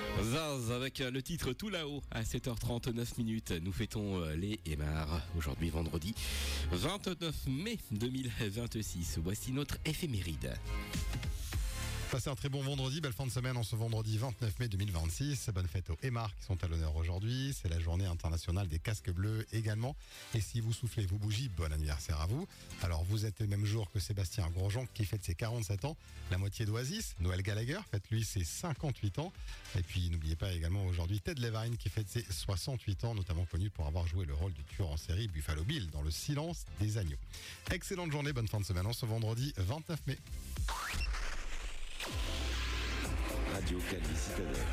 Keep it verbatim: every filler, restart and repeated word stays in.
Zaz avec le titre Tout là-haut à sept heures trente-neuf minutes. Nous fêtons les Aymars aujourd'hui vendredi vingt-neuf mai deux mille vingt-six. Voici notre éphéméride. Passez un très bon vendredi, belle fin de semaine en ce vendredi vingt-neuf mai deux mille vingt-six. Bonne fête aux Aymars qui sont à l'honneur aujourd'hui. C'est la journée internationale des casques bleus également. Et si vous soufflez vos bougies, bon anniversaire à vous. Alors vous êtes le même jour que Sébastien Grosjean qui fête ses quarante-sept ans. La moitié d'Oasis, Noël Gallagher, fête lui ses cinquante-huit ans. Et puis n'oubliez pas également aujourd'hui Ted Levine qui fête ses soixante-huit ans, notamment connu pour avoir joué le rôle du tueur en série Buffalo Bill dans Le Silence des agneaux. Excellente journée, bonne fin de semaine en ce vendredi vingt-neuf mai. Radio Calvi Citadelle.